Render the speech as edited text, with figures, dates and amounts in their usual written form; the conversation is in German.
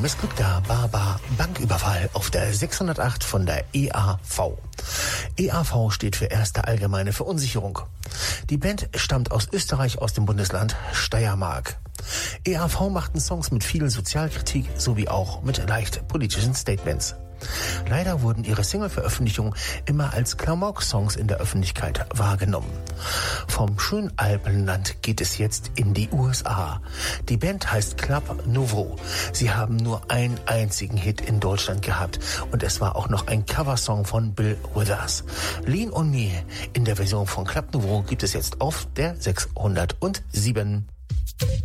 Missglückter Banküberfall auf der 608 von der EAV. EAV steht für Erste Allgemeine Verunsicherung. Die Band stammt aus Österreich, aus dem Bundesland Steiermark. EAV machten Songs mit viel Sozialkritik sowie auch mit leicht politischen Statements. Leider wurden ihre Single-Veröffentlichungen immer als Klamauk-Songs in der Öffentlichkeit wahrgenommen. Vom schönen Alpenland geht es jetzt in die USA. Die Band heißt Club Nouveau. Sie haben nur einen einzigen Hit in Deutschland gehabt und es war auch noch ein Coversong von Bill Withers. Lean on Me in der Version von Club Nouveau gibt es jetzt auf der 607.